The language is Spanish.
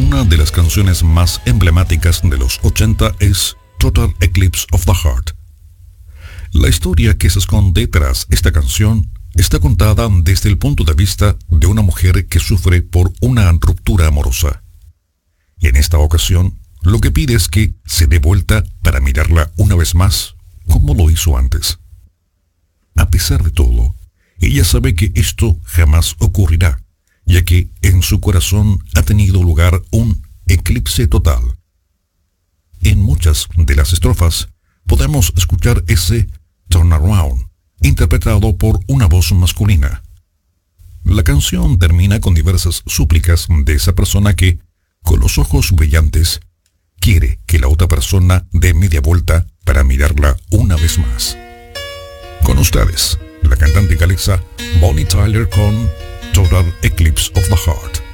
Una de las canciones más emblemáticas de los 80 es Total Eclipse of the Heart. La historia que se esconde tras esta canción está contada desde el punto de vista de una mujer que sufre por una ruptura amorosa. En esta ocasión, lo que pide es que se dé vuelta para mirarla una vez más, como lo hizo antes. A pesar de todo, ella sabe que esto jamás ocurrirá, ya que en su corazón ha tenido lugar un eclipse total. En muchas de las estrofas podemos escuchar ese turnaround, interpretado por una voz masculina. La canción termina con diversas súplicas de esa persona que, con los ojos brillantes, quiere que la otra persona dé media vuelta para mirarla una vez más. Con ustedes, la cantante galesa Bonnie Tyler con Total Eclipse of the Heart.